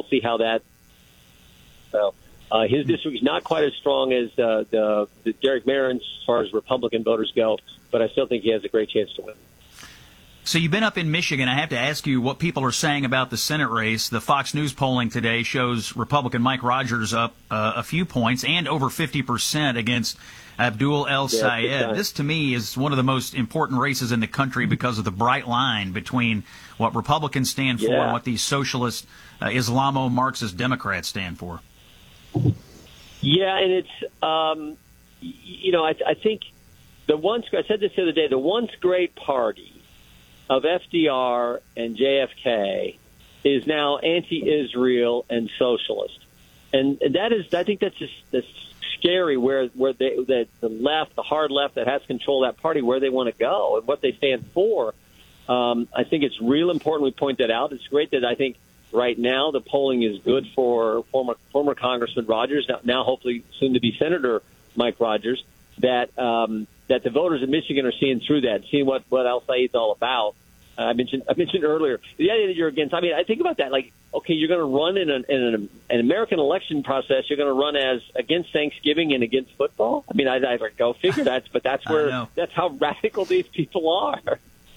we'll see how that. So his district is not quite as strong as the Derek Barron's as far as Republican voters go, but I still think he has a great chance to win. So you've been up in Michigan. I have to ask you what people are saying about the Senate race. The Fox News polling today shows Republican Mike Rogers up a few points and over 50% against Abdul El Sayed. This, to me, is one of the most important races in the country because of the bright line between what Republicans stand for and what these socialist Islamo-Marxist Democrats stand for. Yeah, and it's, I think I said this the other day, the once great party of FDR and JFK is now anti-Israel and socialist. And I think that's scary where the left, the hard left that has control of that party, where they want to go and what they stand for. I think it's real important we point that out. It's great that I think right now the polling is good for former Congressman Rogers, now hopefully soon to be Senator Mike Rogers, that the voters in Michigan are seeing through that, seeing what Al Sayed's all about. I mentioned earlier the idea that you're against. I mean, I think about that. Like, okay, you're going to run in an American election process. You're going to run as against Thanksgiving and against football. I mean, I go figure that, but that's how radical these people are.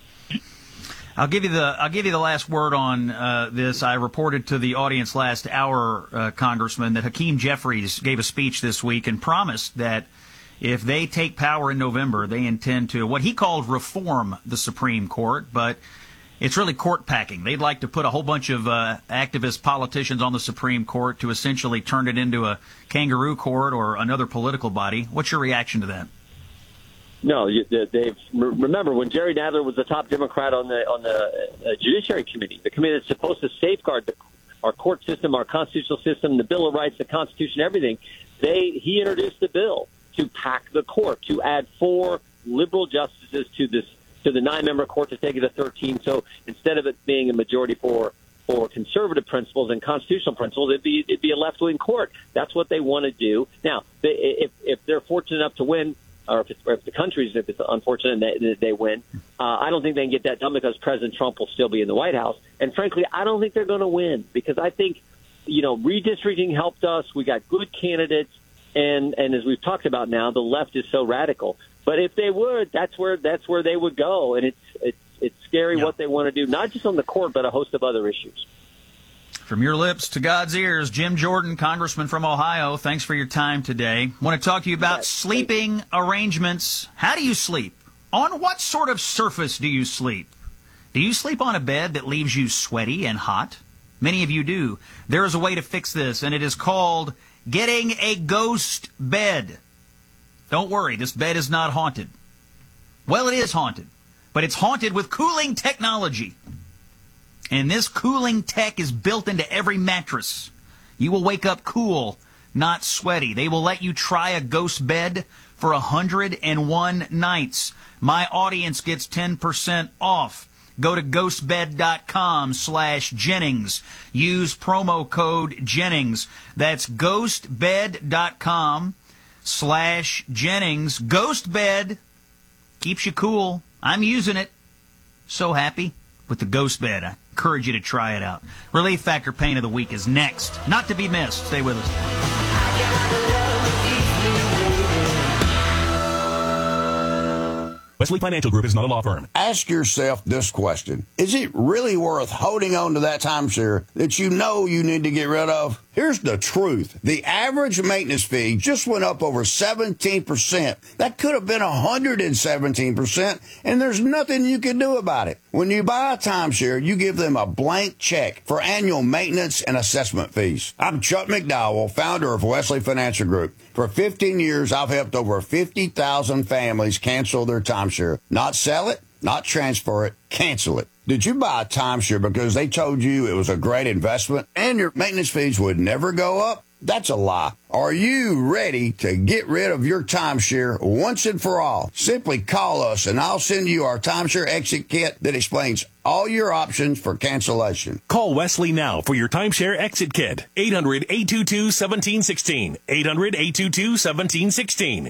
I'll give you the last word on this. I reported to the audience last hour, Congressman, that Hakeem Jeffries gave a speech this week and promised that if they take power in November, they intend to what he called reform the Supreme Court, but it's really court packing. They'd like to put a whole bunch of activist politicians on the Supreme Court to essentially turn it into a kangaroo court or another political body. What's your reaction to that? No, remember when Jerry Nadler was the top Democrat on the Judiciary Committee, the committee that's supposed to safeguard our court system, our constitutional system, the Bill of Rights, the Constitution, everything. He introduced the bill to pack the court, to add 4 liberal justices to the 9-member court to take it to 13. So instead of it being a majority for conservative principles and constitutional principles, it'd be a left-wing court. That's what they want to do. Now, if they're fortunate enough to win, or if the country's, if it's unfortunate they win, I don't think they can get that done because President Trump will still be in the White House. And frankly, I don't think they're going to win because I think, redistricting helped us. We got good candidates. And as we've talked about now, the left is so radical. But if they would, that's where they would go. And it's scary what they want to do, not just on the court, but a host of other issues. From your lips to God's ears, Jim Jordan, Congressman from Ohio, thanks for your time today. I want to talk to you about sleeping arrangements. How do you sleep? On what sort of surface do you sleep? Do you sleep on a bed that leaves you sweaty and hot? Many of you do. There is a way to fix this, and it is called getting a ghost bed. Don't worry, this bed is not haunted. Well, it is haunted, but it's haunted with cooling technology. And this cooling tech is built into every mattress. You will wake up cool, not sweaty. They will let you try a ghost bed for 101 nights. My audience gets 10% off. Go to ghostbed.com/Jennings. Use promo code Jennings. That's ghostbed.com/Jennings. Ghost Bed keeps you cool. I'm using it. So happy with the Ghost Bed. I encourage you to try it out. Relief Factor Pain of the Week is next. Not to be missed. Stay with us. Wesley Financial Group is not a law firm. Ask yourself this question. Is it really worth holding on to that timeshare that you know you need to get rid of? Here's the truth. The average maintenance fee just went up over 17%. That could have been 117%, and there's nothing you can do about it. When you buy a timeshare, you give them a blank check for annual maintenance and assessment fees. I'm Chuck McDowell, founder of Wesley Financial Group. For 15 years, I've helped over 50,000 families cancel their timeshare. Not sell it, not transfer it, cancel it. Did you buy a timeshare because they told you it was a great investment and your maintenance fees would never go up? That's a lie. Are you ready to get rid of your timeshare once and for all? Simply call us and I'll send you our timeshare exit kit that explains all your options for cancellation. Call Wesley now for your timeshare exit kit. 800-822-1716. 800-822-1716.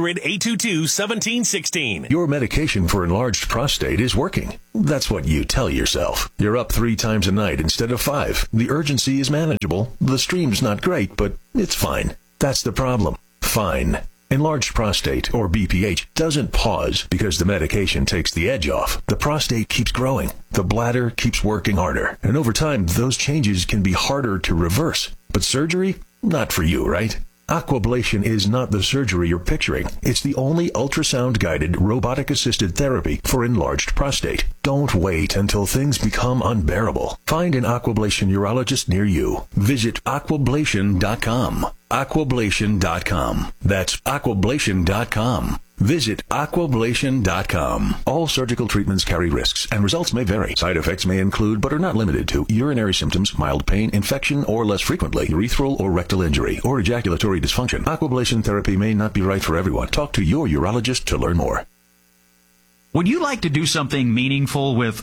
800-822-1716. Your medication for enlarged prostate is working. That's what you tell yourself. You're up 3 times a night instead of 5. The urgency is manageable. The stream's not great, but it's fine. That's the problem. Fine. Enlarged prostate, or BPH, doesn't pause because the medication takes the edge off. The prostate keeps growing. The bladder keeps working harder. And over time, those changes can be harder to reverse. But surgery? Not for you, right? Aquablation is not the surgery you're picturing. It's the only ultrasound-guided, robotic-assisted therapy for enlarged prostate. Don't wait until things become unbearable. Find an Aquablation urologist near you. Visit aquablation.com. Aquablation.com. That's aquablation.com. Visit aquablation.com. All surgical treatments carry risks, and results may vary. Side effects may include, but are not limited to, urinary symptoms, mild pain, infection, or less frequently, urethral or rectal injury, or ejaculatory dysfunction. Aquablation therapy may not be right for everyone. Talk to your urologist to learn more. Would you like to do something meaningful with...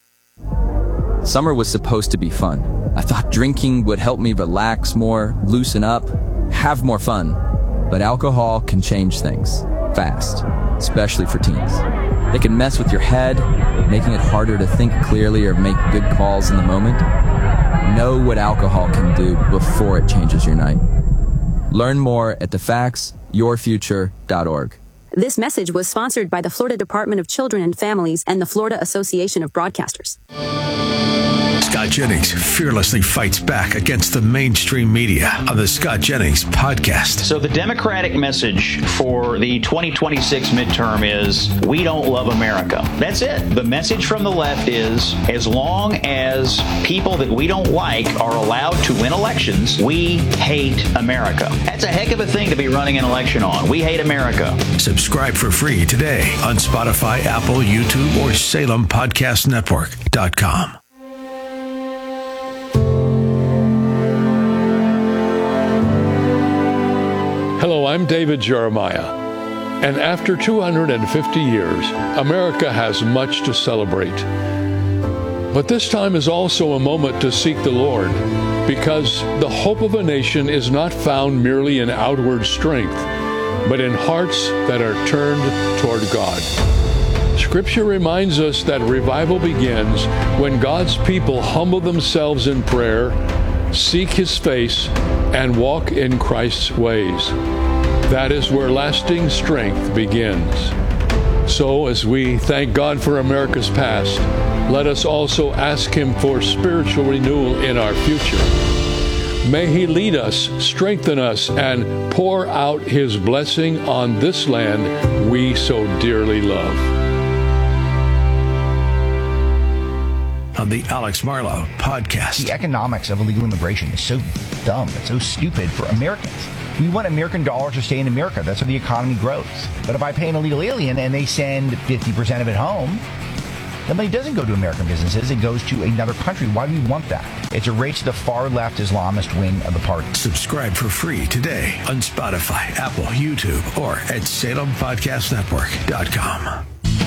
Summer was supposed to be fun. I thought drinking would help me relax more, loosen up, have more fun. But alcohol can change things fast, especially for teens. They can mess with your head, making it harder to think clearly or make good calls in the moment. Know what alcohol can do before it changes your night. Learn more at thefactsyourfuture.org. This message was sponsored by the Florida Department of Children and Families and the Florida Association of Broadcasters. Scott Jennings fearlessly fights back against the mainstream media on the Scott Jennings podcast. So the Democratic message for the 2026 midterm is, we don't love America. That's it. The message from the left is, as long as people that we don't like are allowed to win elections, we hate America. That's a heck of a thing to be running an election on. We hate America. Subscribe for free today on Spotify, Apple, YouTube, or SalemPodcastNetwork.com. Hello, I'm David Jeremiah, and after 250 years, America has much to celebrate. But this time is also a moment to seek the Lord, because the hope of a nation is not found merely in outward strength, but in hearts that are turned toward God. Scripture reminds us that revival begins when God's people humble themselves in prayer, seek His face, and walk in Christ's ways. That is where lasting strength begins. So, as we thank God for America's past, let us also ask Him for spiritual renewal in our future. May He lead us, strengthen us, and pour out His blessing on this land we so dearly love. On the Alex Marlow podcast. The economics of illegal immigration is so dumb. It's so stupid for Americans. We want American dollars to stay in America. That's how the economy grows. But if I pay an illegal alien and they send 50% of it home, the money doesn't go to American businesses. It goes to another country. Why do we want that? It's a race to the far-left Islamist wing of the party. Subscribe for free today on Spotify, Apple, YouTube, or at SalemPodcastNetwork.com.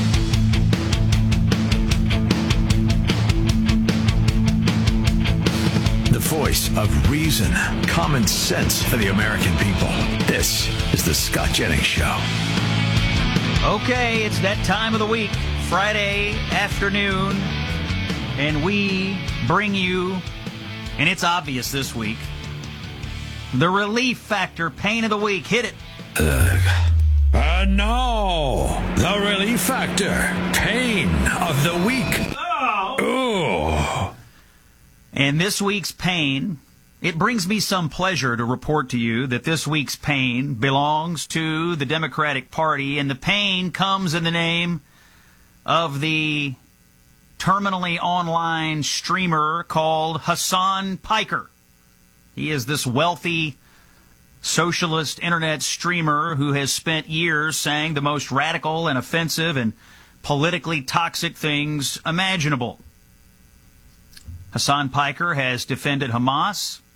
The voice of reason, common sense for the American people. This is the Scott Jennings Show. Okay, it's that time of the week, Friday afternoon, and we bring you, and it's obvious this week, the Relief Factor Pain of the Week. Hit it. And now, the Relief Factor Pain of the Week. Oh. And this week's pain, it brings me some pleasure to report to you that this week's pain belongs to the Democratic Party, and the pain comes in the name of the terminally online streamer called Hasan Piker. He is this wealthy socialist internet streamer who has spent years saying the most radical and offensive and politically toxic things imaginable. Hasan Piker has defended Hamas.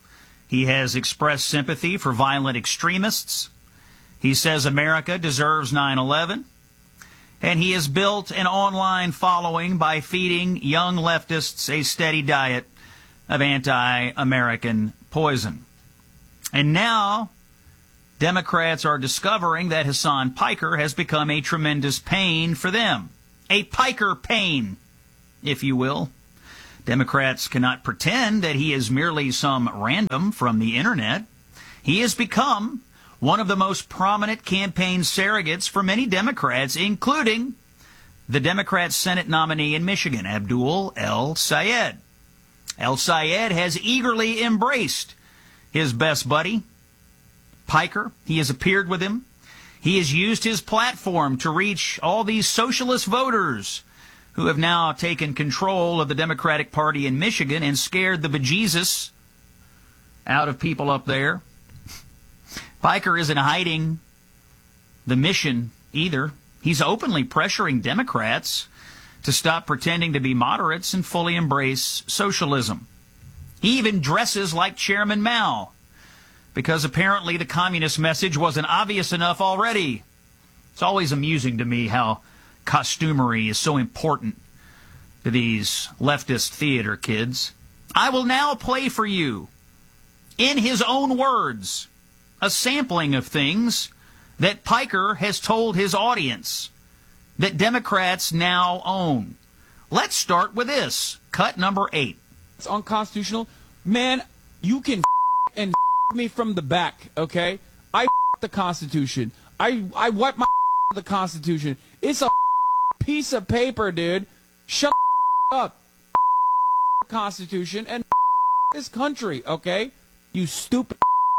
He has expressed sympathy for violent extremists. He says America deserves 9/11. And he has built an online following by feeding young leftists a steady diet of anti-American poison. And now Democrats are discovering that Hasan Piker has become a tremendous pain for them. A Piker pain, if you will. Democrats cannot pretend that he is merely some random from the internet. He has become one of the most prominent campaign surrogates for many Democrats, including the Democrat Senate nominee in Michigan, Abdul El-Sayed. El-Sayed has eagerly embraced his best buddy, Piker. He has appeared with him. He has used his platform to reach all these socialist voters who have now taken control of the Democratic Party in Michigan and scared the bejesus out of people up there. Piker isn't hiding the mission either. He's openly pressuring Democrats to stop pretending to be moderates and fully embrace socialism. He even dresses like Chairman Mao, because apparently the communist message wasn't obvious enough already. It's always amusing to me how costumery is so important to these leftist theater kids. I will now play for you, in his own words, a sampling of things that Piker has told his audience that Democrats now own. Let's start with this. Cut number 8. It's unconstitutional. Man, you can and me from the back, okay? I the Constitution. I wipe my the Constitution. It's a piece of paper, dude. Shut up. Constitution and this country, okay? You stupid.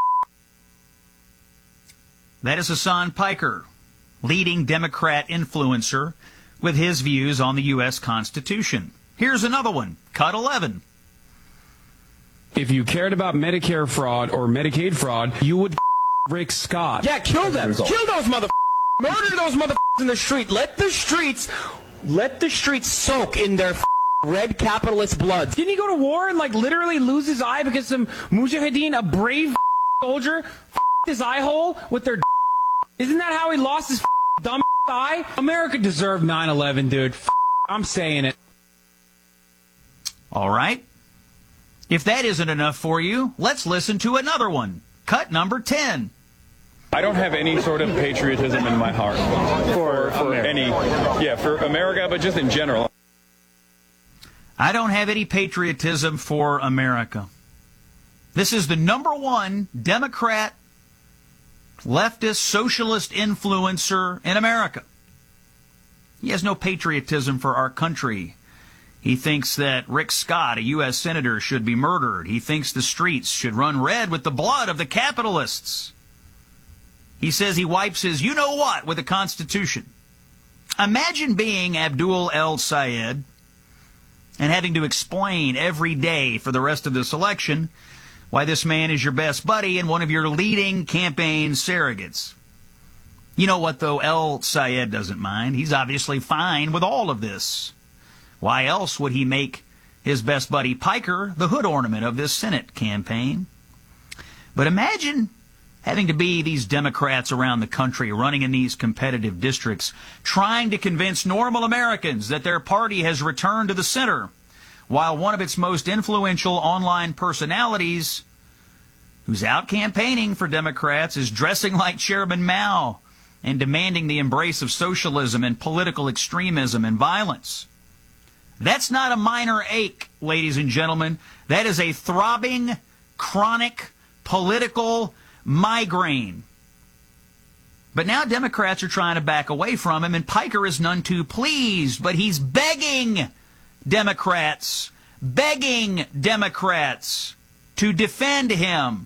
That is Hasan Piker, leading Democrat influencer, with his views on the U.S. Constitution. Here's another one. Cut 11. If you cared about Medicare fraud or Medicaid fraud, you would Rick Scott. Yeah, kill them. Kill those motherfuckers. Murder those motherfuckers in the street. Let the streets soak in their red capitalist blood. Didn't he go to war and literally lose his eye because some mujahideen, a brave soldier, his eye hole with their Isn't that how he lost his dumb eye? America deserved 9/11, dude. I'm saying it. All right. If that isn't enough for you, let's listen to another one. Cut number 10. I don't have any sort of patriotism in my heart for America, but just in general. I don't have any patriotism for America. This is the number one Democrat, leftist, socialist influencer in America. He has no patriotism for our country. He thinks that Rick Scott, a U.S. senator, should be murdered. He thinks the streets should run red with the blood of the capitalists. He says he wipes his you-know-what with the Constitution. Imagine being Abdul El-Sayed and having to explain every day for the rest of this election why this man is your best buddy and one of your leading campaign surrogates. You know what, though? El-Sayed doesn't mind. He's obviously fine with all of this. Why else would he make his best buddy Piker the hood ornament of this Senate campaign? But imagine having to be these Democrats around the country running in these competitive districts, trying to convince normal Americans that their party has returned to the center, while one of its most influential online personalities, who's out campaigning for Democrats, is dressing like Chairman Mao and demanding the embrace of socialism and political extremism and violence. That's not a minor ache, ladies and gentlemen. That is a throbbing, chronic, political migraine. But now Democrats are trying to back away from him, and Piker is none too pleased, but he's begging Democrats to defend him.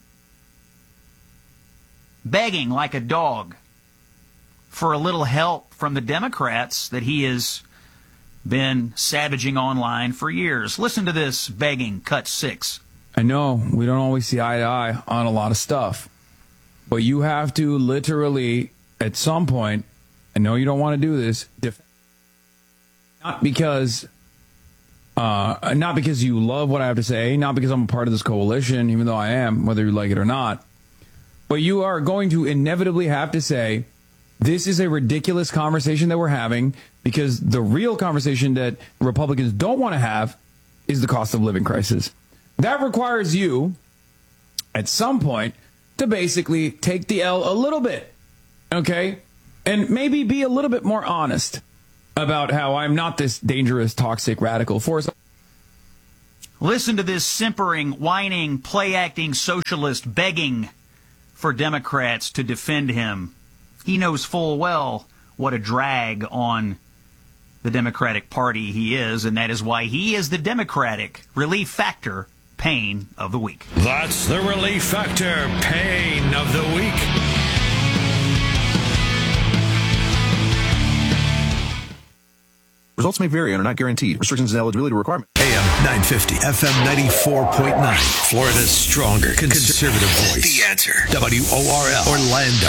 Begging like a dog for a little help from the Democrats that he has been savaging online for years. Listen to this begging, cut 6. I know we don't always see eye to eye on a lot of stuff, but you have to literally, at some point, I know you don't want to do this, not because Not because you love what I have to say, not because I'm a part of this coalition, even though I am, whether you like it or not. But you are going to inevitably have to say, this is a ridiculous conversation that we're having, because the real conversation that Republicans don't want to have is the cost of living crisis. That requires you, at some point, to basically take the L a little bit, okay? And maybe be a little bit more honest about how I'm not this dangerous, toxic, radical force. Listen to this simpering, whining, play-acting socialist begging for Democrats to defend him. He knows full well what a drag on the Democratic Party he is, and that is why he is the Democratic Relief Factor Pain of the Week. That's the Relief Factor Pain of the Week. Results may vary and are not guaranteed. Restrictions and eligibility requirements. AM 950, FM 94.9. Florida's stronger conservative voice. The Answer. WORL. Orlando.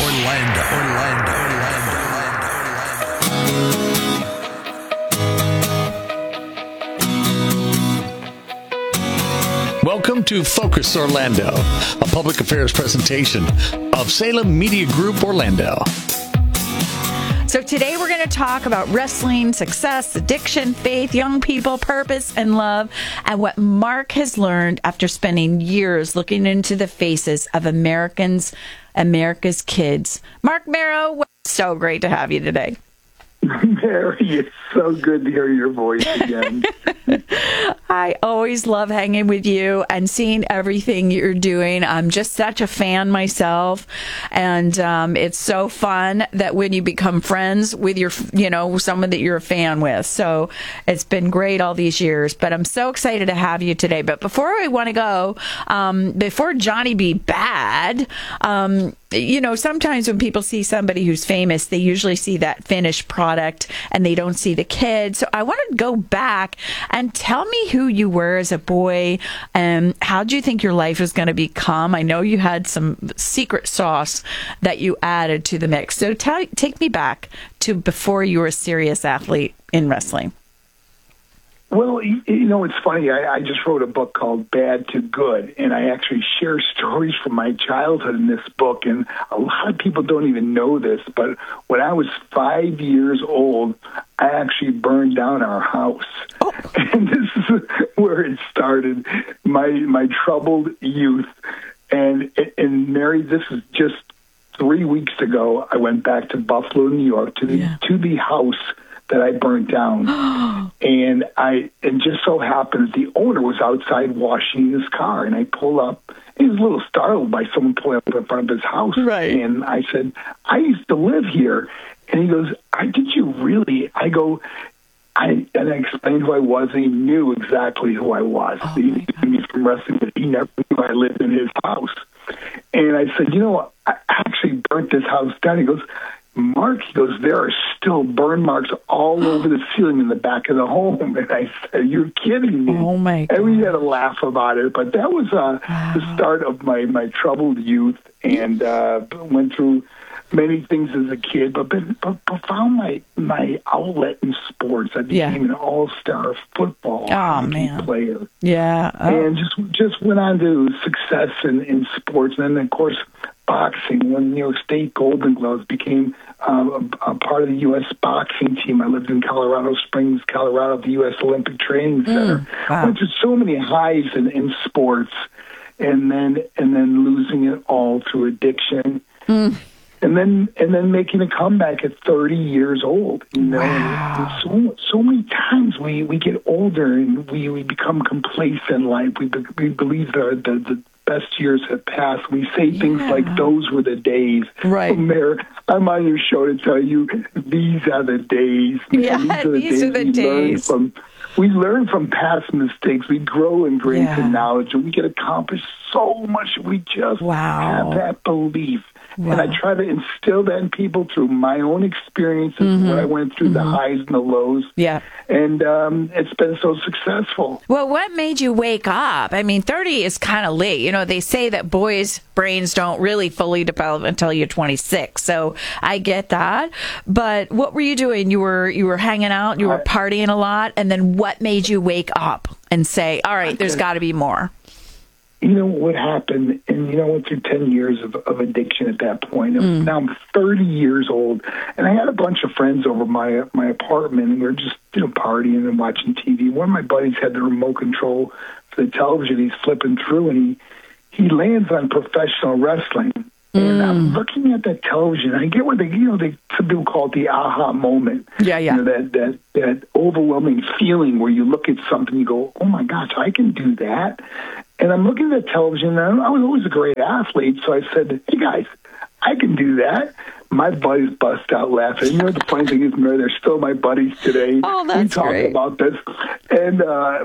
Welcome to Focus Orlando, a public affairs presentation of Salem Media Group Orlando. So today we're going to talk about wrestling, success, addiction, faith, young people, purpose, and love, and what Mark has learned after spending years looking into the faces of America's kids. Mark Marrow, so great to have you today. Mary, it's so good to hear your voice again. I always love hanging with you and seeing everything you're doing. I'm just such a fan myself, and it's so fun that when you become friends with your, someone that you're a fan with. So it's been great all these years, but I'm so excited to have you today. But before I want to go, before Johnny B. Bad, sometimes when people see somebody who's famous, they usually see that finished product and they don't see the kid. So I want to go back and tell me who you were as a boy and how do you think your life is going to become? I know you had some secret sauce that you added to the mix. So take me back to before you were a serious athlete in wrestling. Well, it's funny. I just wrote a book called Bad to Good, and I actually share stories from my childhood in this book. And a lot of people don't even know this, but when I was 5 years old, I actually burned down our house. Oh. And this is where it started, my troubled youth. And Mary, this is just 3 weeks ago. I went back to Buffalo, New York, to the house that I burnt down. And it just so happened that the owner was outside washing his car, and I pull up. He was a little startled by someone pulling up in front of his house. Right. And I said, I used to live here. And he goes, did you really? I go, and I explained who I was, and he knew exactly who I was. He knew me from wrestling, but he never knew I lived in his house. And I said, I actually burnt this house down. He goes, Mark, he goes, there are still burn marks all over the ceiling in the back of the home. And I said, you're kidding me. Oh, my God. And we had a laugh about it. But that was the start of my troubled youth, and went through many things as a kid, but found my outlet in sports. I became an all-star football player. Yeah. Oh. And just went on to success in sports. And then, of course, boxing, when New York State Golden Gloves became a part of the U.S. boxing team. I lived in Colorado Springs, Colorado, the U.S. Olympic Training Center. Wow. Went to so many highs in sports, and then losing it all through addiction. And then making a comeback at 30 years old. Wow. And so many times we get older and we become complacent in life. We believe the best years have passed. We say things like, those were the days. Right. Mayor, I'm on your show to tell you, these are the days. Yeah, these are the days. We learn from past mistakes. We grow in grace and knowledge, and we can accomplish so much. We just have that belief. Wow. And I try to instill that in people through my own experiences, what I went through, the highs and the lows. Yeah. And it's been so successful. Well, what made you wake up? I mean, 30 is kind of late. You know, they say that boys' brains don't really fully develop until you're 26. So I get that. But what were you doing? You were hanging out, you were partying a lot. And then what made you wake up and say, all right, there's got to be more? You know what happened, and I went through 10 years of addiction at that point. Now I'm 30 years old, and I had a bunch of friends over my apartment, and we were just partying and watching TV. One of my buddies had the remote control for the television. He's flipping through, and he lands on professional wrestling. And I'm looking at that television. I get what some people call it the aha moment. Yeah. That overwhelming feeling where you look at something, you go, oh my gosh, I can do that. And I'm looking at the television, and I was always a great athlete, so I said, hey, guys, I can do that. My buddies bust out laughing. You know, the funny thing is, Mary, they're still my buddies today. Oh, that's we talk great. about this. And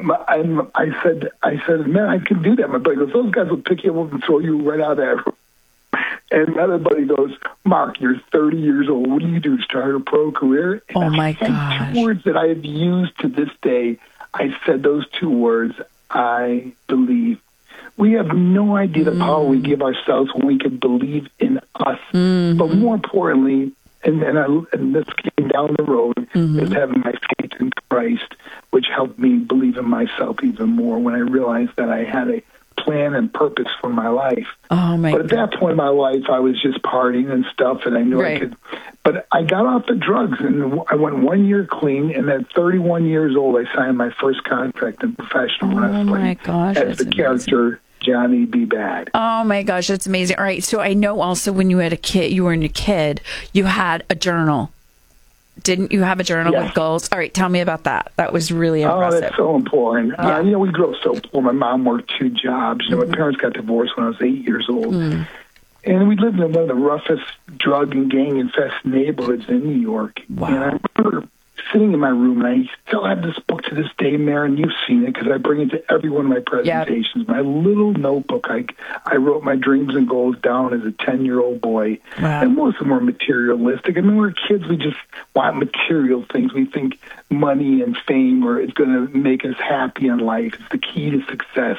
I said, man, I can do that. My buddy goes, those guys will pick you up and throw you right out of that room. And another buddy goes, Mark, you're 30 years old. What do you do? Start a pro career? And oh, my gosh. 2 words that I have used to this day. I said those 2 words, I believe. We have no idea the power we give ourselves when we can believe in us. But more importantly, and this came down the road, is having my faith in Christ, which helped me believe in myself even more when I realized that I had a plan and purpose for my life. Oh my But at that point in my life, I was just partying and stuff, and I knew I could. But I got off the drugs, and I went 1 year clean, and at 31 years old, I signed my first contract in professional wrestling. Oh my gosh, as the character Johnny B. Bad. Oh my gosh, that's amazing. All right, so I know also when you were a kid, you had a journal. Didn't you have a journal with goals? All right, tell me about that. That was really impressive. Oh, that's so important. Yeah. We grew up so poor. My mom worked 2 jobs. My parents got divorced when I was 8 years old. And we lived in one of the roughest drug and gang-infested neighborhoods in New York. Wow. And I remember sitting in my room, and I still have this book to this day, Maren. You've seen it because I bring it to every one of my presentations. My little notebook. I wrote my dreams and goals down as a 10-year-old boy. Wow. And most of them were materialistic. I mean, we're kids. We just want material things. We think money and fame is going to make us happy in life. It's the key to success.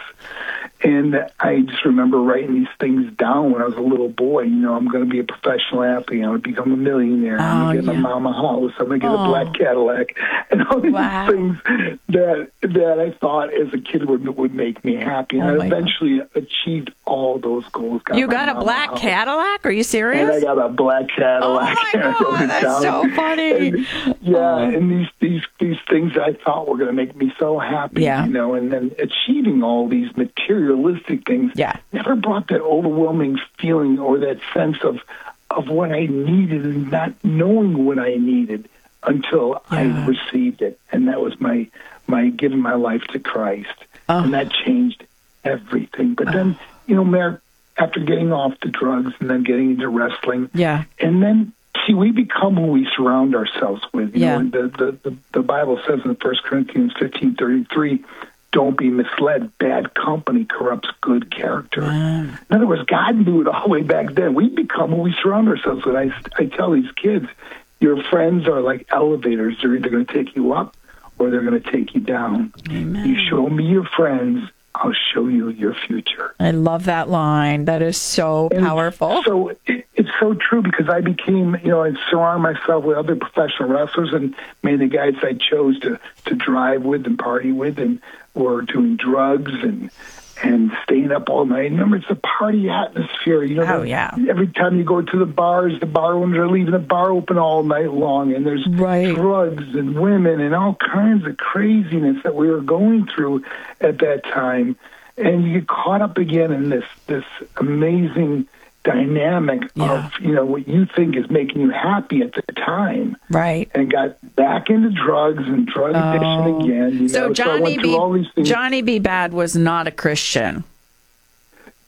And I just remember writing these things down when I was a little boy. I'm going to be a professional athlete. I'm going to become a millionaire. I'm going to get my mom a house. I'm going to get a black Cadillac. And all these things that I thought as a kid would make me happy. And I eventually achieved all those goals. You got a black Cadillac? Are you serious? And I got a black Cadillac. Oh, my God. That's so funny. And these things I thought were going to make me so happy, and then achieving all these materialistic things never brought that overwhelming feeling or that sense of what I needed and not knowing what I needed until I received it. And that was my giving my life to Christ. And that changed everything. But then, Mayor, after getting off the drugs and then getting into wrestling, and then see, we become who we surround ourselves with. The Bible says in 1 Corinthians 15:33, don't be misled. Bad company corrupts good character. In other words, God knew it all the way back then. We become who we surround ourselves with. I tell these kids, your friends are like elevators. They're either going to take you up or they're going to take you down. Amen. You show me your friends, I'll show you your future. I love that line. That is so powerful. So it's so true because I became, I surround myself with other professional wrestlers, and many of the guys I chose to drive with and party with and were doing drugs and staying up all night. Remember, it's a party atmosphere. Every time you go to the bars, the bar owners are leaving the bar open all night long, and there's drugs and women and all kinds of craziness that we were going through at that time. And you get caught up again in this amazing dynamic of, what you think is making you happy at the time. Right. And got back into drugs and drug addiction again. So Johnny B. Bad was not a Christian.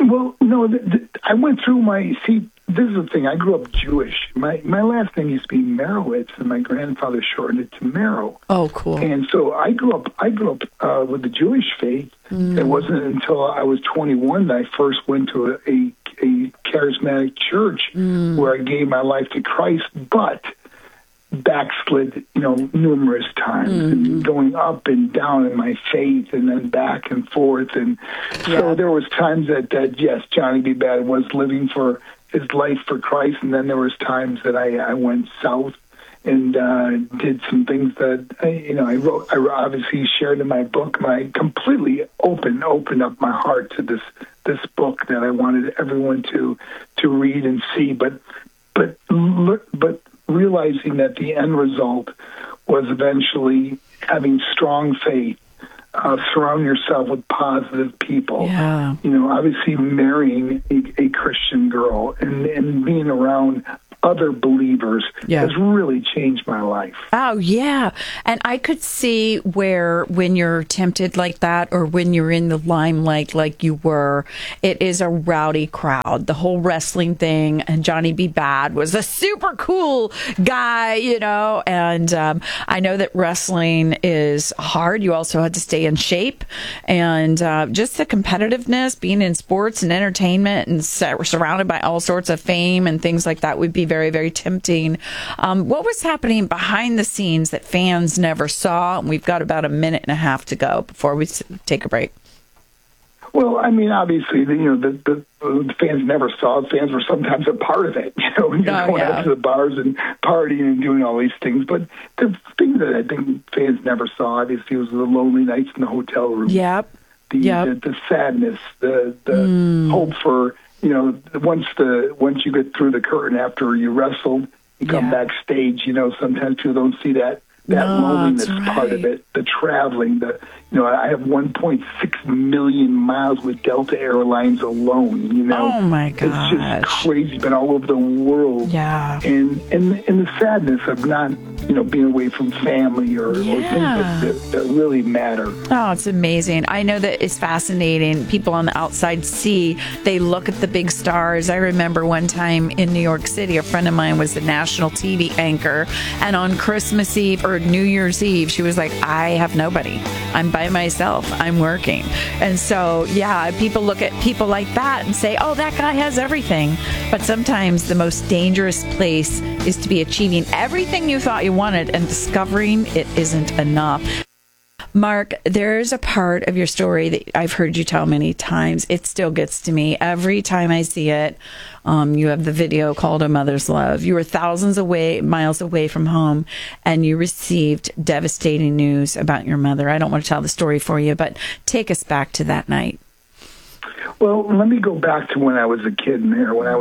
Well, no, I went through this is the thing. I grew up Jewish. My last name used to be Merowitz, and my grandfather shortened it to Merrow. Oh, cool. And so I grew up with the Jewish faith. It wasn't until I was 21 that I first went to a charismatic church where I gave my life to Christ, but backslid, numerous times, and going up and down in my faith, and then back and forth. And so there was times that yes, Johnny B. Bad was living for his life for Christ, and then there was times that I went south and did some things that I wrote. I obviously shared in my book, and I completely opened up my heart to this book that I wanted everyone to read and see. But realizing that the end result was eventually having strong faith, surround yourself with positive people. Yeah. Obviously marrying a Christian girl and being around other believers has really changed my life. Oh, yeah. And I could see where when you're tempted like that, or when you're in the limelight like you were, it is a rowdy crowd. The whole wrestling thing, and Johnny B. Bad was a super cool guy, and I know that wrestling is hard. You also had to stay in shape, and just the competitiveness, being in sports and entertainment and surrounded by all sorts of fame and things like that would be very, very tempting. What was happening behind the scenes that fans never saw? And we've got about a minute and a half to go before we take a break. Well, I mean, obviously, the fans never saw it. Fans were sometimes a part of it, going out to the bars and partying and doing all these things. But the thing that I think fans never saw, obviously, was the lonely nights in the hotel room. Yep. The sadness, the hope for, once you get through the curtain after you wrestled, you come backstage, sometimes people don't see that loneliness part of it, the traveling, I have 1.6 million miles with Delta Airlines alone, Oh my gosh. It's just crazy, been all over the world. Yeah. And the sadness of not, being away from family or things that really matter. Oh, it's amazing. I know that it's fascinating. People on the outside they look at the big stars. I remember one time in New York City, a friend of mine was the national TV anchor, and on Christmas Eve or New Year's Eve, she was like, I have nobody. I'm by myself. I'm working. And so, people look at people like that and say, oh, that guy has everything. But sometimes the most dangerous place is to be achieving everything you thought you wanted and discovering it isn't enough. Mark, there's a part of your story that I've heard you tell many times. It still gets to me every time I see it. You have the video called A Mother's Love. You were thousands miles away from home, and you received devastating news about your mother. I don't want to tell the story for you, but take us back to that night. Well, let me go back to when I was a kid in there. When I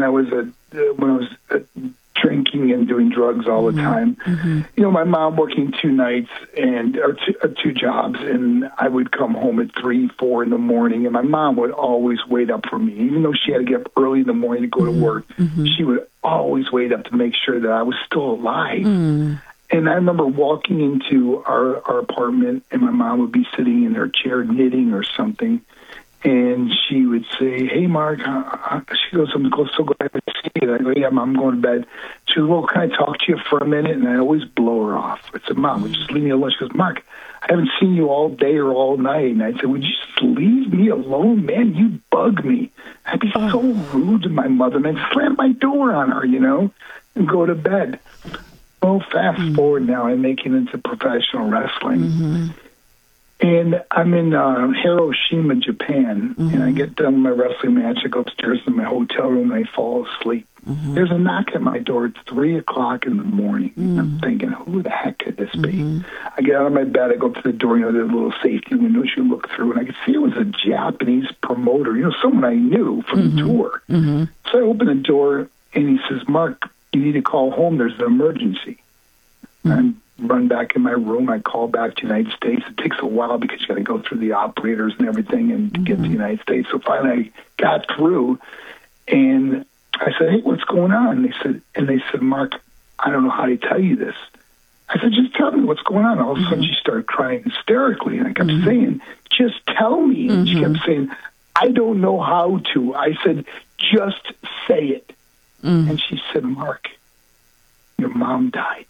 was drinking and doing drugs all the time. My mom working 2 nights or 2 jobs, and I would come home at 3, 4 in the morning, and my mom would always wait up for me. Even though she had to get up early in the morning to go to work, she would always wait up to make sure that I was still alive. And I remember walking into our apartment, and my mom would be sitting in her chair knitting or something, and she would say, hey, Mark, she goes, I'm so glad to see you. I go, yeah, Mom, I'm going to bed. She goes, well, can I talk to you for a minute? And I always blow her off. I said, Mom, would you just leave me alone? She goes, Mark, I haven't seen you all day or all night. And I said, would you just leave me alone, man? You bug me. I'd be so rude to my mother, man. Slam my door on her, and go to bed. Well, fast forward now, I make it into professional wrestling. And I'm in Hiroshima, Japan, and I get done with my wrestling match. I go upstairs to my hotel room, and I fall asleep. There's a knock at my door. It's 3 o'clock in the morning. I'm thinking, who the heck could this be? I get out of my bed. I go up to the door. There's a little safety window you look through, and I could see it was a Japanese promoter, someone I knew from the tour. So I open the door, and he says, Mark, you need to call home. There's an emergency. I'm run back in my room. I call back to the United States. It takes a while because you got to go through the operators and everything and get to the United States. So finally I got through, and I said, hey, what's going on? And they said, Mark, I don't know how to tell you this. I said, just tell me what's going on. All of a sudden she started crying hysterically, and I kept saying, just tell me. And she kept saying, I I don't know how to. I said, just say it. And she said, Mark, your mom died.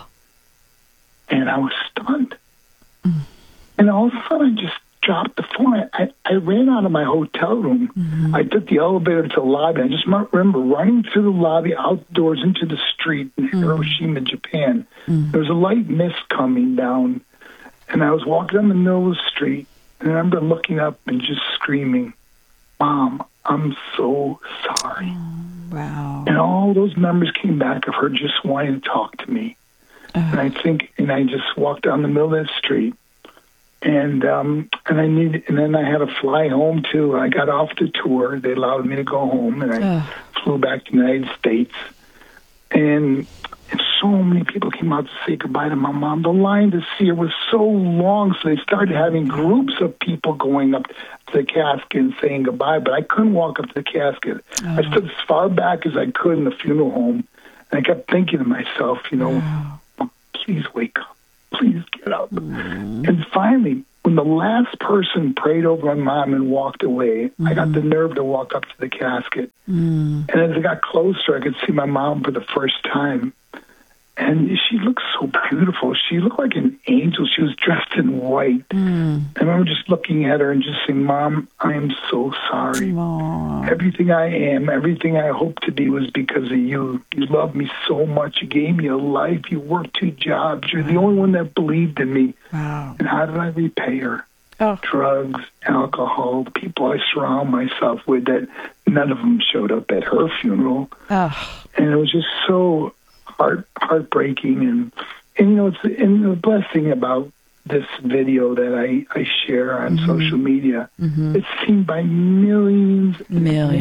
And I was stunned. And all of a sudden, I just dropped the phone. I ran out of my hotel room. I took the elevator to the lobby. I just remember running through the lobby, outdoors into the street in Hiroshima, Japan. There was a light mist coming down, and I was walking down the middle of the street, and I remember looking up and just screaming, Mom, I'm so sorry. Wow. And all those memories came back of her just wanting to talk to me. And I just walked down the middle of that street. And then I had to fly home too. I got off the tour. They allowed me to go home, and I flew back to the United States. And so many people came out to say goodbye to my mom. The line to see her was so long, so they started having groups of people going up to the casket and saying goodbye. But I couldn't walk up to the casket. I stood as far back as I could in the funeral home, and I kept thinking to myself, please wake up. Please get up. And finally, when the last person prayed over my mom and walked away, I got the nerve to walk up to the casket. And as I got closer, I could see my mom for the first time. And she looked so beautiful. She looked like an angel. She was dressed in white. I remember just looking at her and just saying, Mom, I am so sorry. Everything I am, everything I hope to be was because of you. You loved me so much. You gave me a life. You worked 2 jobs. You're the only one that believed in me. Wow. And how did I repay her? Drugs, alcohol, the people I surround myself with, that none of them showed up at her funeral. And it was just so heartbreaking, and the blessed thing about this video that I share on social media, it's seen by millions of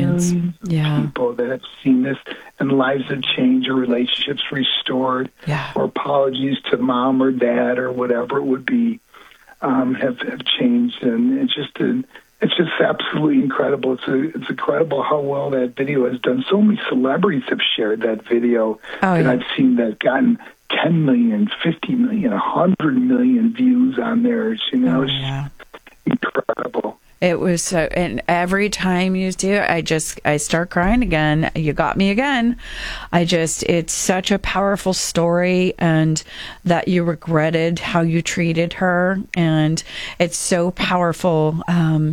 people that have seen this, and lives have changed, or relationships restored, or apologies to mom or dad or whatever it would be have changed, and it's just absolutely incredible. It's incredible how well that video has done. So many celebrities have shared that video that I've seen that gotten 10 million, 50 million, 100 million views on theirs. It's incredible. It was so, and every time you do it, I start crying again. You got me again. It's such a powerful story, and that you regretted how you treated her, and it's so powerful. And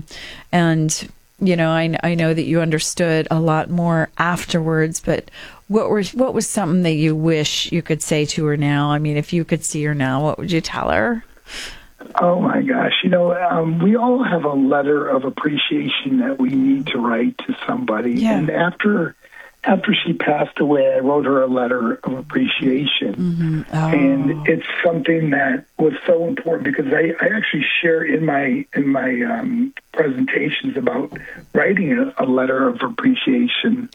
I know that you understood a lot more afterwards, but what was something that you wish you could say to her now? I mean, if you could see her now, what would you tell her? Oh, my gosh. We all have a letter of appreciation that we need to write to somebody. Yeah. And after she passed away, I wrote her a letter of appreciation. And it's something that was so important, because I actually share in my presentations about writing a letter of appreciation.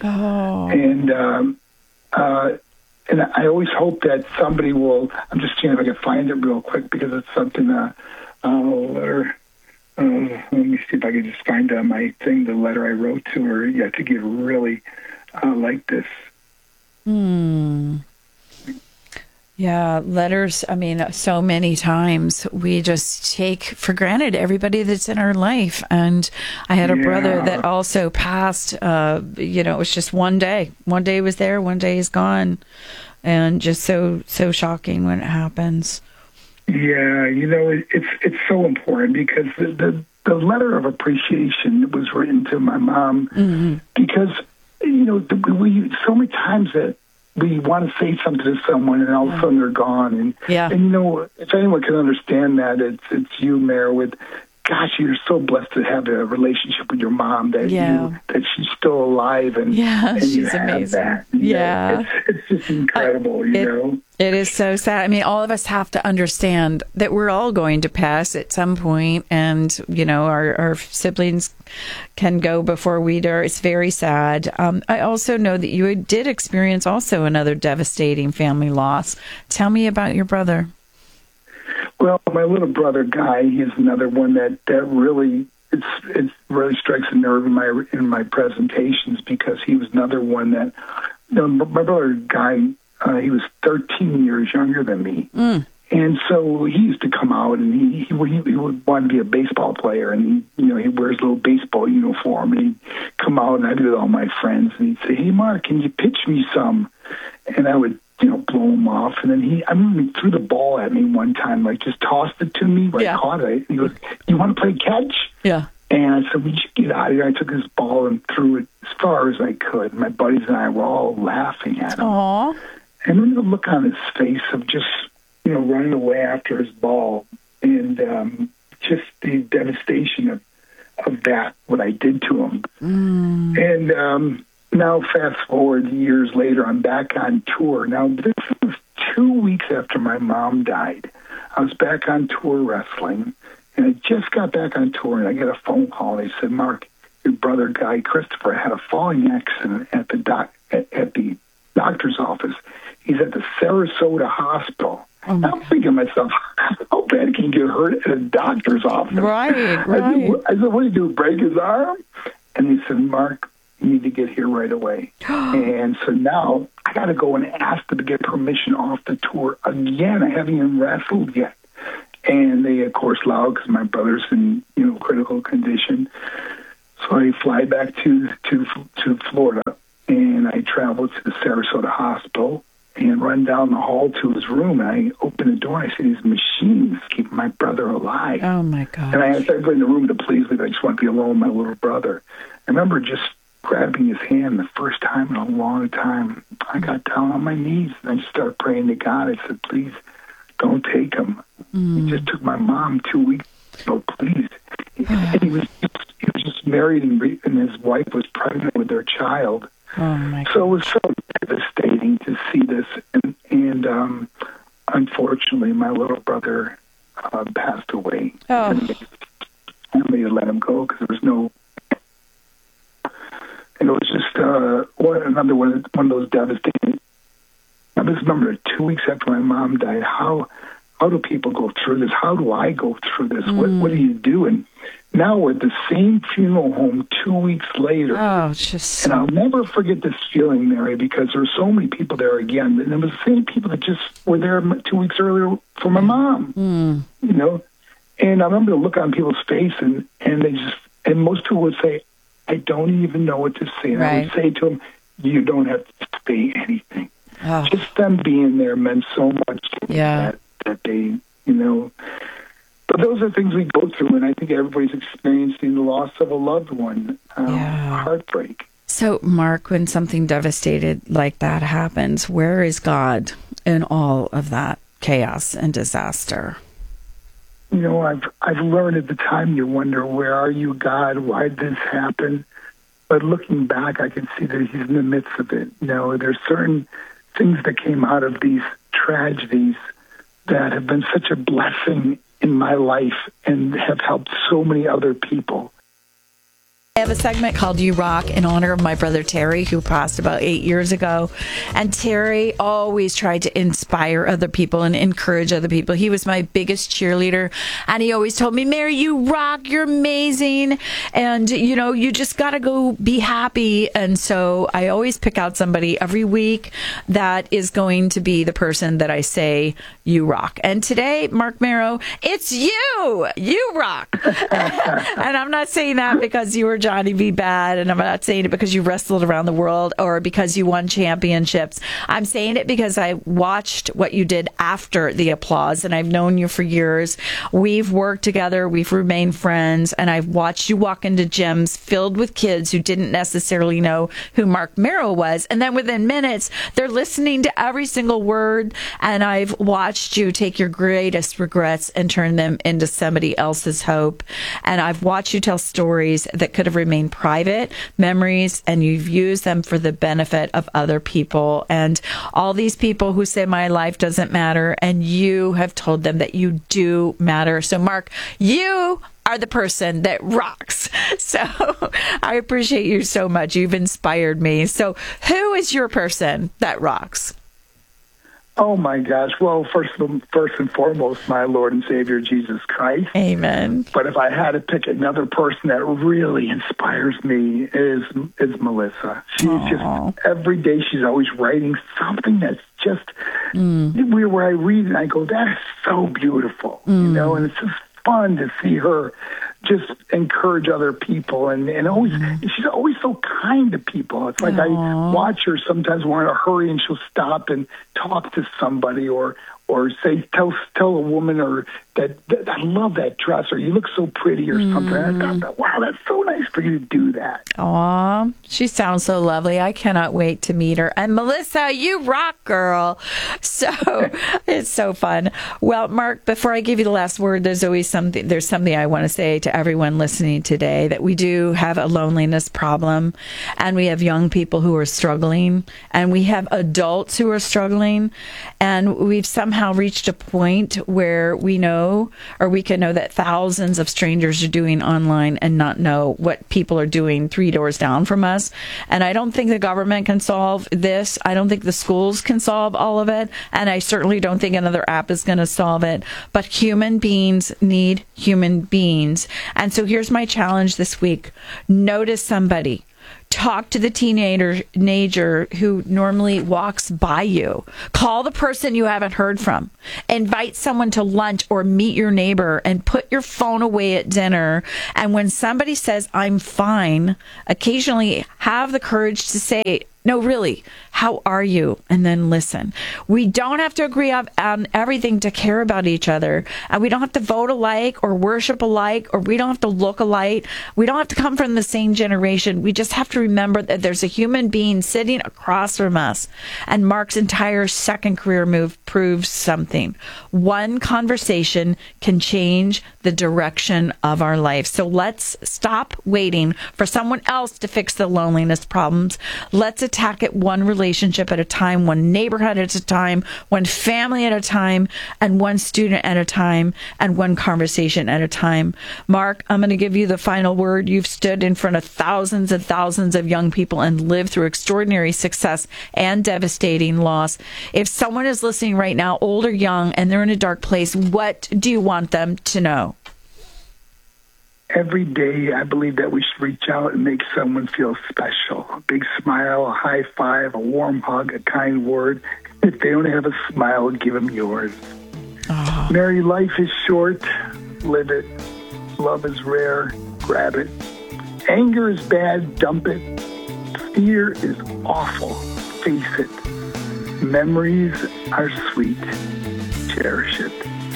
And I always hope that somebody will. I'm just seeing if I can find it real quick, because it's something. Letter. Let me see if I can just find my thing. The letter I wrote to her. Yeah, I think you really like this. Yeah, letters. I mean, so many times we just take for granted everybody that's in our life. And I had a brother that also passed. It was just one day. One day was there, one day is gone, and just so shocking when it happens. Yeah, it's so important, because the letter of appreciation was written to my mom, because we so many times that we want to say something to someone, and all of a sudden they're gone. And if anyone can understand that, it's you, Mayor, with, gosh, you're so blessed to have a relationship with your mom, that that she's still alive, and she's you have amazing. that. It's just incredible, It is so sad. I mean, all of us have to understand that we're all going to pass at some point, and our siblings can go before we do. It's very sad. I also know that you did experience also another devastating family loss. Tell me about your brother. Well, my little brother Guy, he's another one that really it really strikes a nerve in my presentations, because he was another one that my brother Guy, he was 13 years younger than me, And so he used to come out, and he would want to be a baseball player, and he wears a little baseball uniform, and he'd come out, and I'd be with all my friends, and he'd say, "Hey, Mark, can you pitch me some?" And I would, blow him off. And then I remember he threw the ball at me one time, like just tossed it to me. I caught it. He goes, "You want to play catch?" Yeah. And I said, "Would you get out of here?" I took his ball and threw it as far as I could. My buddies and I were all laughing at him. Aww. And then the look on his face of just, running away after his ball, and just the devastation of that, what I did to him. And now, fast forward years later, I'm back on tour. Now, this was 2 weeks after my mom died. I was back on tour wrestling, and I just got back on tour, and I get a phone call. They said, "Mark, your brother, Guy Christopher, had a falling accident at the doctor's office. He's at the Sarasota Hospital." I'm thinking to myself, how bad can you get hurt at a doctor's office? Right. I said, "What did he do, break his arm?" And he said, "Mark, you need to get here right away." And so now I got to go and ask them to get permission off the tour again. I haven't even wrestled yet. And they, of course, allowed because my brother's in critical condition. So I fly back to Florida, and I travel to the Sarasota Hospital and run down the hall to his room. And I open the door, and I see these machines keeping my brother alive. Oh, my God. And I asked everybody in the room to please leave. I just want to be alone with my little brother. I remember just grabbing his hand the first time in a long time. I got down on my knees, and I just started praying to God. I said, "Please don't take him." He just took my mom 2 weeks ago, please. And he was just married, and his wife was pregnant with their child. Oh, my God. So it was so devastating to see this. And unfortunately, my little brother passed away. Oh. And family had let him go because there was no... And it was just another one of those devastating... I just remember 2 weeks after my mom died, how do people go through this? How do I go through this? What do you do? And now we're at the same funeral home 2 weeks later. Oh, it's just... And I'll never forget this feeling, Mary, because there were so many people there again. And it was the same people that just were there 2 weeks earlier for my mom, And I remember the look on people's face, and they just... And most people would say, "I don't even know what to say." And I would say to them, "You don't have to say anything." Oh. Just them being there meant so much to me that they, But those are things we go through, and I think everybody's experiencing the loss of a loved one. Heartbreak. So, Mark, when something devastated like that happens, where is God in all of that chaos and disaster? I've learned at the time you wonder, where are you, God? Why did this happen? But looking back, I can see that He's in the midst of it. There's certain things that came out of these tragedies that have been such a blessing in my life and have helped so many other people. I have a segment called You Rock in honor of my brother Terry, who passed about 8 years ago. And Terry always tried to inspire other people and encourage other people. He was my biggest cheerleader. And he always told me, "Mary, you rock. You're amazing. And, you just got to go be happy." And so I always pick out somebody every week that is going to be the person that I say, "You rock." And today, Mark Mero, it's you. You rock. And I'm not saying that because you were Johnny B. Bad, and I'm not saying it because you wrestled around the world or because you won championships. I'm saying it because I watched what you did after the applause, and I've known you for years. We've worked together. We've remained friends, and I've watched you walk into gyms filled with kids who didn't necessarily know who Mark Mero was, and then within minutes, they're listening to every single word, and I've watched you take your greatest regrets and turn them into somebody else's hope, and I've watched you tell stories that could have remained private memories, and you've used them for the benefit of other people. And all these people who say my life doesn't matter, and you have told them that you do matter. So, Mark, you are the person that rocks. So I appreciate you so much. You've inspired me. So who is your person that rocks? Oh, my gosh. Well, first and foremost, my Lord and Savior, Jesus Christ. Amen. But if I had to pick another person that really inspires me is Melissa. She's just, every day she's always writing something that's just where I read and I go, that is so beautiful, and it's just fun to see her just encourage other people, and always she's always so kind to people. It's like I watch her sometimes when we're in a hurry and she'll stop and talk to somebody or say tell a woman or that I love that dress or you look so pretty or something. I thought, wow, that's so nice for you to do that. Aw, she sounds so lovely. I cannot wait to meet her. And Melissa, you rock, girl. So it's so fun. Well, Mark, before I give you the last word, there's something I want to say to everyone listening today, that we do have a loneliness problem, and we have young people who are struggling, and we have adults who are struggling, and we've somehow reached a point where we know, or we can know, that thousands of strangers are doing online and not know what people are doing 3 doors down from us. And I don't think the government can solve this. I don't think the schools can solve all of it. And I certainly don't think another app is going to solve it. But human beings need human beings. And so here's my challenge this week. Notice somebody. Talk to the teenager who normally walks by you. Call the person you haven't heard from. Invite someone to lunch or meet your neighbor, and put your phone away at dinner. And when somebody says, I'm fine, occasionally have the courage to say, no, really, how are you? And then listen. We don't have to agree on everything to care about each other. And we don't have to vote alike or worship alike, or we don't have to look alike. We don't have to come from the same generation. We just have to remember that there's a human being sitting across from us. And Mark's entire second career move proves something. One conversation can change the direction of our life. So let's stop waiting for someone else to fix the loneliness problems. Let's attack it one relationship at a time, one neighborhood at a time, one family at a time, and one student at a time, and one conversation at a time. Mark, I'm going to give you the final word. You've stood in front of thousands and thousands of young people and lived through extraordinary success and devastating loss. If someone is listening right now, old or young, and they're in a dark place, what do you want them to know? Every day, I believe that we should reach out and make someone feel special. A big smile, a high five, a warm hug, a kind word. If they don't have a smile, give them yours. Oh. Mary, life is short. Live it. Love is rare. Grab it. Anger is bad. Dump it. Fear is awful. Face it. Memories are sweet. Cherish it.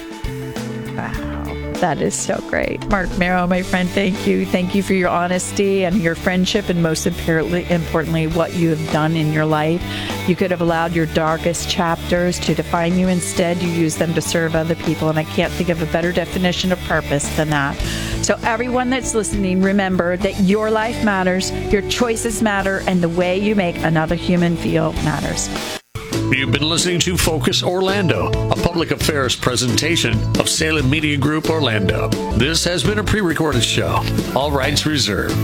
Wow. That is so great. Mark Marrow, my friend, thank you. Thank you for your honesty and your friendship, and most importantly, what you have done in your life. You could have allowed your darkest chapters to define you. Instead, you use them to serve other people, and I can't think of a better definition of purpose than that. So everyone that's listening, remember that your life matters, your choices matter, and the way you make another human feel matters. You've been listening to Focus Orlando, a public affairs presentation of Salem Media Group Orlando. This has been a pre-recorded show. All rights reserved.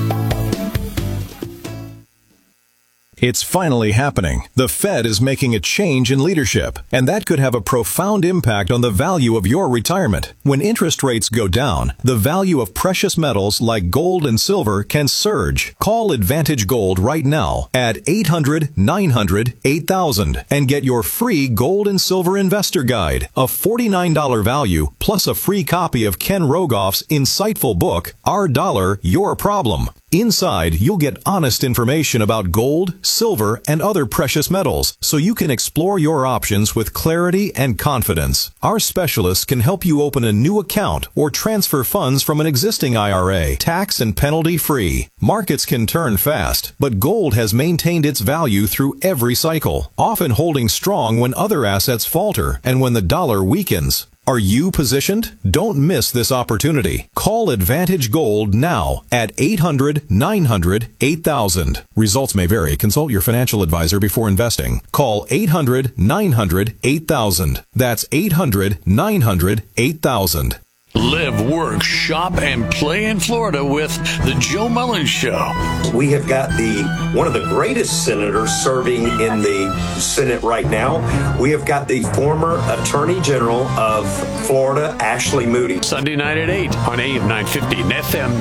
It's finally happening. The Fed is making a change in leadership, and that could have a profound impact on the value of your retirement. When interest rates go down, the value of precious metals like gold and silver can surge. Call Advantage Gold right now at 800-900-8000 and get your free Gold and Silver Investor Guide, a $49 value, plus a free copy of Ken Rogoff's insightful book, Our Dollar, Your Problem. Inside, you'll get honest information about gold, silver, and other precious metals, so you can explore your options with clarity and confidence. Our specialists can help you open a new account or transfer funds from an existing IRA, tax and penalty free. Markets can turn fast, but gold has maintained its value through every cycle, often holding strong when other assets falter and when the dollar weakens. Are you positioned? Don't miss this opportunity. Call Advantage Gold now at 800-900-8000. Results may vary. Consult your financial advisor before investing. Call 800-900-8000. That's 800-900-8000. Live, work, shop, and play in Florida with The Joe Mullins Show. We have got one of the greatest senators serving in the Senate right now. We have got the former Attorney General of Florida, Ashley Moody. Sunday night at 8 on AM 950 and FM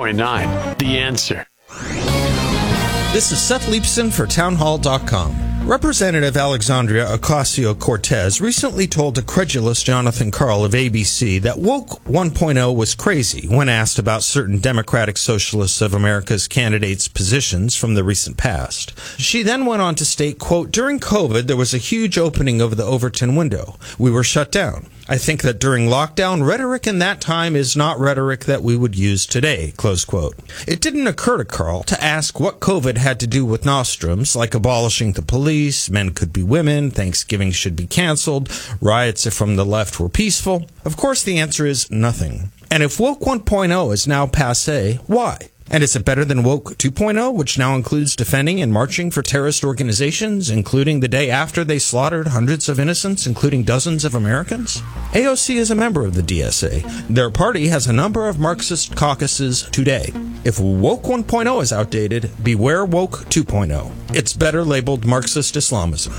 94.9. The Answer. This is Seth Leipson for Townhall.com. Representative Alexandria Ocasio-Cortez recently told a credulous Jonathan Karl of ABC that Woke 1.0 was crazy when asked about certain Democratic Socialists of America's candidates' positions from the recent past. She then went on to state, quote, "During COVID, there was a huge opening of the Overton window. We were shut down. I think that during lockdown, rhetoric in that time is not rhetoric that we would use today," close quote. It didn't occur to Karl to ask what COVID had to do with nostrums, like abolishing the police, men could be women, Thanksgiving should be canceled, riots from the left were peaceful. Of course, the answer is nothing. And if Woke 1.0 is now passé, why? And is it better than Woke 2.0, which now includes defending and marching for terrorist organizations, including the day after they slaughtered hundreds of innocents, including dozens of Americans? AOC is a member of the DSA. Their party has a number of Marxist caucuses today. If Woke 1.0 is outdated, beware Woke 2.0. It's better labeled Marxist Islamism.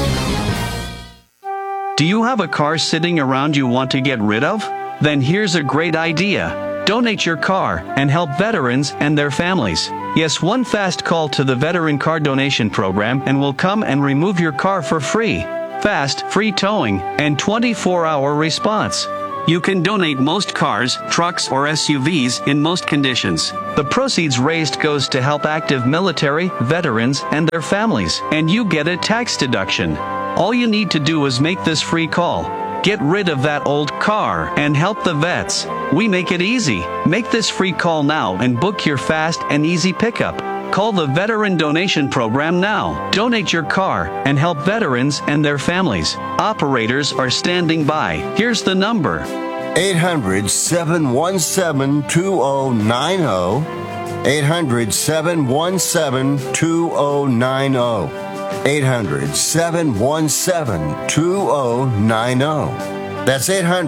Do you have a car sitting around you want to get rid of? Then here's a great idea. Donate your car and help veterans and their families. Yes, one fast call to the Veteran Car Donation Program and we'll come and remove your car for free. Fast, free towing, and 24-hour response. You can donate most cars, trucks, or SUVs in most conditions. The proceeds raised goes to help active military, veterans, and their families, and you get a tax deduction. All you need to do is make this free call. Get rid of that old car and help the vets. We make it easy. Make this free call now and book your fast and easy pickup. Call the Veteran Donation Program now. Donate your car and help veterans and their families. Operators are standing by. Here's the number. 800-717-2090. 800-717-2090. 800-717-2090. That's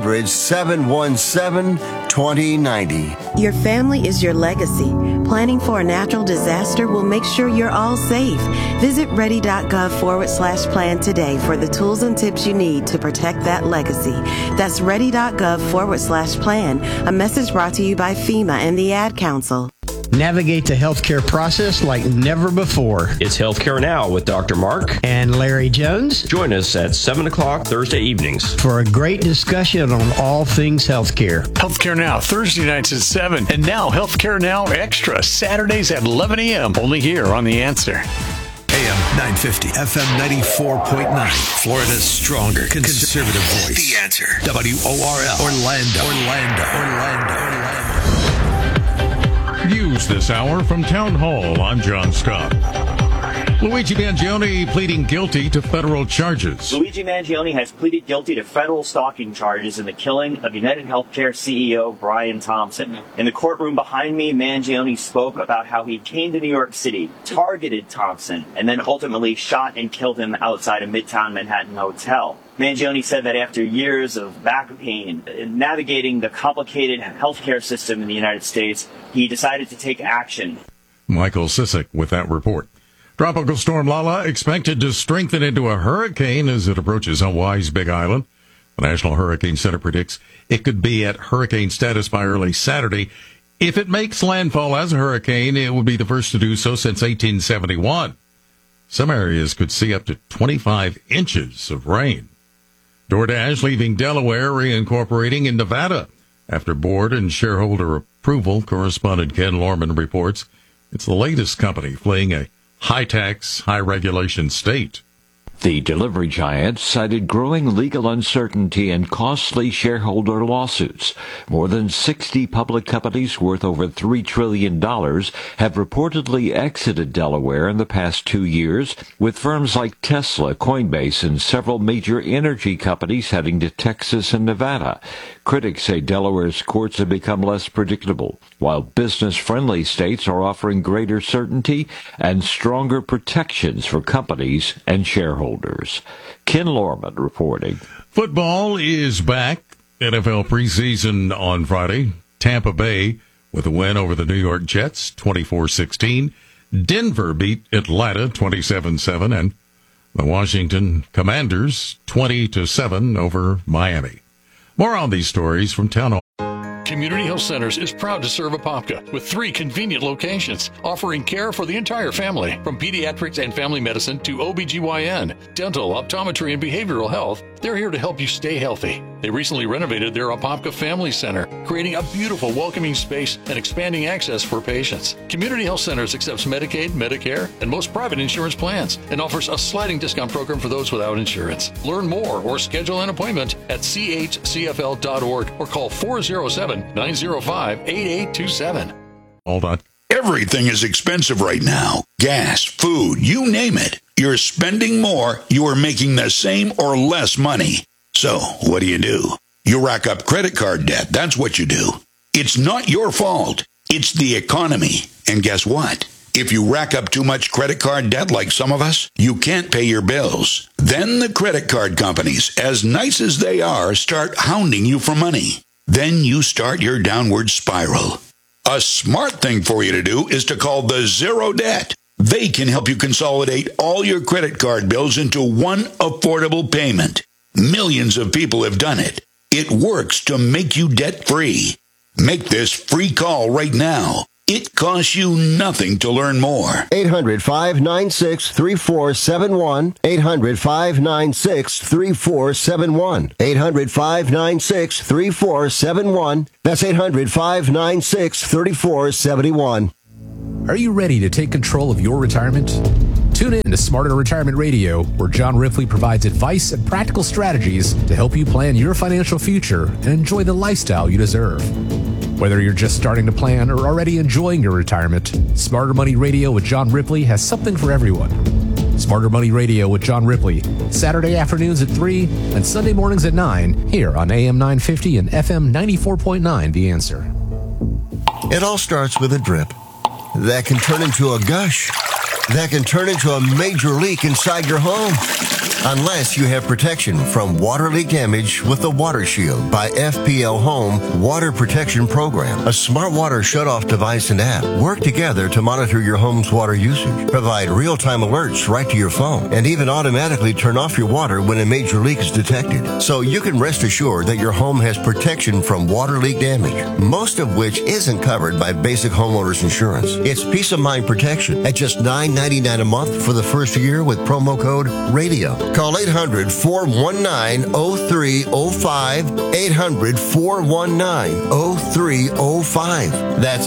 800-717-2090. Your family is your legacy. Planning for a natural disaster will make sure you're all safe. Visit ready.gov/plan today for the tools and tips you need to protect that legacy. That's ready.gov/plan. A message brought to you by FEMA and the Ad Council. Navigate the healthcare process like never before. It's Healthcare Now with Dr. Mark and Larry Jones. Join us at 7 o'clock Thursday evenings for a great discussion on all things healthcare. Healthcare Now, Thursday nights at 7. And now Healthcare Now Extra, Saturdays at 11 a.m. Only here on The Answer. AM 950, FM 94.9. Florida's stronger conservative voice. The Answer. WORL. Orlando. News this hour from Town Hall. I'm John Scott. Luigi Mangione pleading guilty to federal charges. Luigi Mangione has pleaded guilty to federal stalking charges in the killing of United Healthcare CEO Brian Thompson. In the courtroom behind me, Mangione spoke about how he came to New York City, targeted Thompson, and then ultimately shot and killed him outside a Midtown Manhattan hotel. Mangione said that after years of back pain and navigating the complicated healthcare system in the United States, he decided to take action. Michael Sissick with that report. Tropical storm Lala expected to strengthen into a hurricane as it approaches Hawaii's Big Island. The National Hurricane Center predicts it could be at hurricane status by early Saturday. If it makes landfall as a hurricane, it would be the first to do so since 1871. Some areas could see up to 25 inches of rain. DoorDash leaving Delaware, reincorporating in Nevada. After board and shareholder approval, correspondent Ken Lorman reports it's the latest company fleeing a high-tax, high-regulation state. The delivery giant cited growing legal uncertainty and costly shareholder lawsuits. More than 60 public companies worth over $3 trillion have reportedly exited Delaware in the past 2 years, with firms like Tesla, Coinbase, and several major energy companies heading to Texas and Nevada. Critics say Delaware's courts have become less predictable, while business-friendly states are offering greater certainty and stronger protections for companies and shareholders. Ken Lorman reporting. Football is back. NFL preseason on Friday. Tampa Bay with a win over the New York Jets, 24-16. Denver beat Atlanta 27-7, and the Washington Commanders 20-7 over Miami. More on these stories from Town Hall. Community Health Centers is proud to serve Apopka with 3 convenient locations, offering care for the entire family, from pediatrics and family medicine to OBGYN, dental, optometry, and behavioral health. They're here to help you stay healthy. They recently renovated their Apopka Family Center, creating a beautiful, welcoming space and expanding access for patients. Community Health Centers accepts Medicaid, Medicare, and most private insurance plans, and offers a sliding discount program for those without insurance. Learn more or schedule an appointment at chcfl.org or call 407-905-8827. Hold on. Everything is expensive right now. Gas, food, you name it. You're spending more, you are making the same or less money. So, what do? You rack up credit card debt. That's what you do. It's not your fault. It's the economy. And guess what? If you rack up too much credit card debt like some of us, you can't pay your bills. Then the credit card companies, as nice as they are, start hounding you for money. Then you start your downward spiral. A smart thing for you to do is to call the Zero Debt. They can help you consolidate all your credit card bills into one affordable payment. Millions of people have done it. It works to make you debt-free. Make this free call right now. It costs you nothing to learn more. 800-596-3471. 800-596-3471. 800-596-3471. That's 800-596-3471. Are you ready to take control of your retirement? Tune in to Smarter Retirement Radio, where John Ripley provides advice and practical strategies to help you plan your financial future and enjoy the lifestyle you deserve. Whether you're just starting to plan or already enjoying your retirement, Smarter Money Radio with John Ripley has something for everyone. Smarter Money Radio with John Ripley, Saturday afternoons at 3 and Sunday mornings at 9, here on AM 950 and FM 94.9, The Answer. It all starts with a drip that can turn into a gush, that can turn into a major leak inside your home. Unless you have protection from water leak damage with the Water Shield by FPL Home Water Protection Program. A smart water shutoff device and app work together to monitor your home's water usage, provide real-time alerts right to your phone, and even automatically turn off your water when a major leak is detected. So you can rest assured that your home has protection from water leak damage, most of which isn't covered by basic homeowners insurance. It's peace of mind protection at just $9.99 a month for the first year with promo code RADIO. Call 800-419-0305, 800-419-0305. That's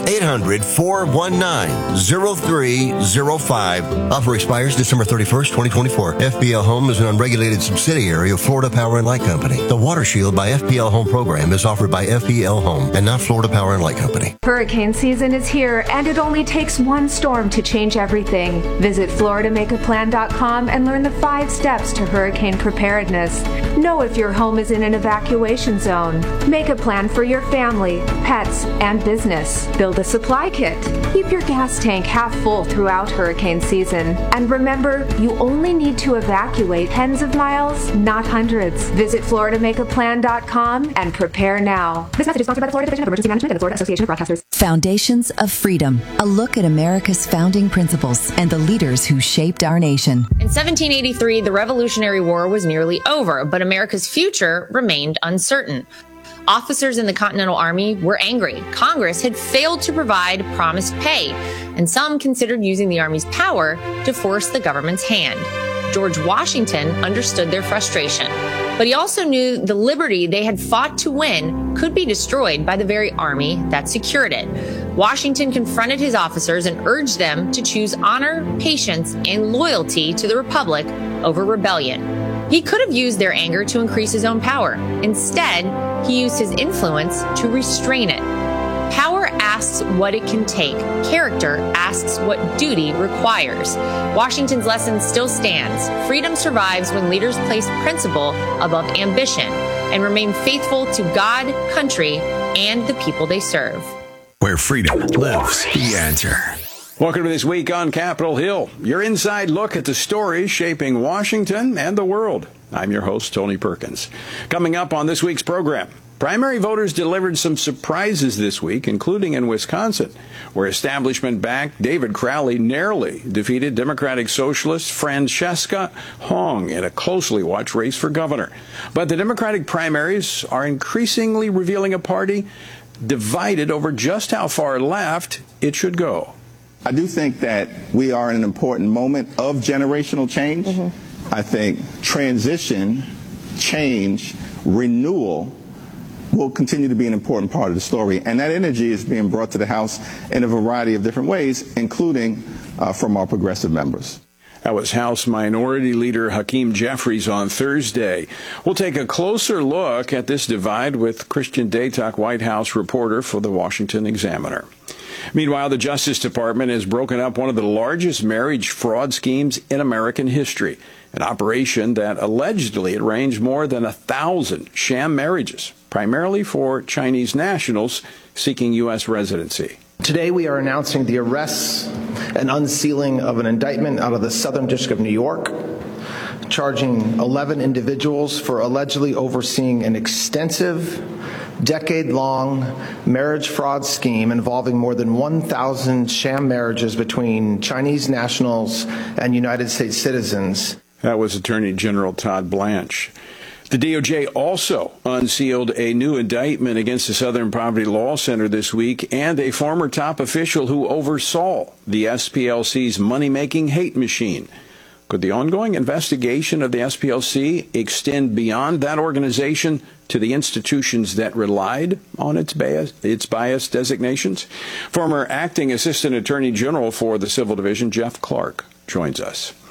800-419-0305. Offer expires December 31st, 2024. FPL Home is an unregulated subsidiary of Florida Power and Light Company. The Water Shield by FPL Home program is offered by FPL Home and not Florida Power and Light Company. Hurricane season is here, and it only takes one storm to change everything. Visit FloridaMakeAPlan.com and learn the 5 steps to hurricane preparedness. Know if your home is in an evacuation zone. Make a plan for your family, pets, and business. Build a supply kit. Keep your gas tank half full throughout hurricane season. And remember, you only need to evacuate tens of miles, not hundreds. Visit FloridaMakeAPlan.com and prepare now. This message is sponsored by the Florida Division of Emergency Management and the Florida Association of Broadcasters. Foundations of Freedom. A look at America's founding principles and the leaders who shaped our nation. In 1783, the Revolutionary War was nearly over, but America's future remained uncertain. Officers in the Continental Army were angry. Congress had failed to provide promised pay, and some considered using the Army's power to force the government's hand. George Washington understood their frustration, but he also knew the liberty they had fought to win could be destroyed by the very army that secured it. Washington confronted his officers and urged them to choose honor, patience, and loyalty to the Republic over rebellion. He could have used their anger to increase his own power. Instead, he used his influence to restrain it. Power asks what it can take. Character asks what duty requires. Washington's lesson still stands. Freedom survives when leaders place principle above ambition and remain faithful to God, country, and the people they serve. Where freedom lives. The Answer. Welcome to This Week on Capitol Hill, your inside look at the stories shaping Washington and the world. I'm your host, Tony Perkins. Coming up on this week's program, primary voters delivered some surprises this week, including in Wisconsin, where establishment-backed David Crowley narrowly defeated Democratic Socialist Francesca Hong in a closely watched race for governor. But the Democratic primaries are increasingly revealing a party divided over just how far left it should go. I do think that we are in an important moment of generational change. I think transition, change, renewal will continue to be an important part of the story. And that energy is being brought to the House in a variety of different ways, including from our progressive members. That was House Minority Leader Hakeem Jeffries on Thursday. We'll take a closer look at this divide with Christian Daytok, White House reporter for the Washington Examiner. Meanwhile, the Justice Department has broken up one of the largest marriage fraud schemes in American history, an operation that allegedly arranged more than 1,000 sham marriages, primarily for Chinese nationals seeking U.S. residency. Today we are announcing the arrests and unsealing of an indictment out of the Southern District of New York, charging 11 individuals for allegedly overseeing an extensive, decade-long marriage fraud scheme involving more than 1,000 sham marriages between Chinese nationals and United States citizens. That was Attorney General Todd Blanche. The DOJ also unsealed a new indictment against the Southern Poverty Law Center this week and a former top official who oversaw the SPLC's money-making hate machine. Could the ongoing investigation of the SPLC extend beyond that organization to the institutions that relied on its bias designations? Former Acting Assistant Attorney General for the Civil Division, Jeff Clark, joins us.